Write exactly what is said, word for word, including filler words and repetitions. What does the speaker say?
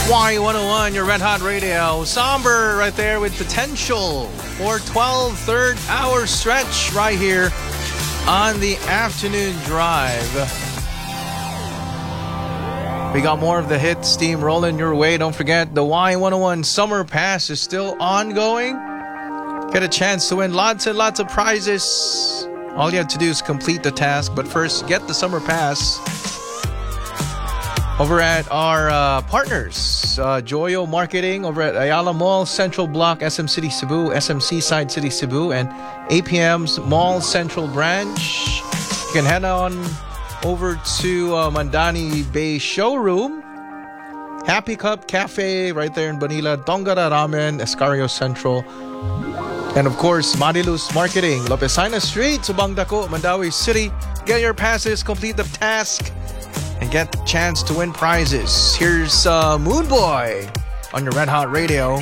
Y one oh one, your Red Hot Radio. Somber right there with potential for twelve third hour stretch right here on the afternoon drive. We got more of the hit steam rolling your way. Don't forget the Y one oh one Summer Pass is still ongoing. Get a chance to win lots and lots of prizes. All you have to do is complete the task. But first, get the Summer Pass over at our uh, partners, uh, Joyo Marketing over at Ayala Mall, Central Block, S M City Cebu, S M Seaside City Cebu, and A P M's Mall Central Branch. You can head on over to uh, Mandani Bay Showroom, Happy Cup Cafe right there in Manila, Dongara Ramen, Escario Central, and of course, Mariluz Marketing, Lopesina Street, Subang Dako, Mandawi City. Get your passes, complete the task, and get the chance to win prizes. Here's uh, Moon Boy on your Red Hot Radio.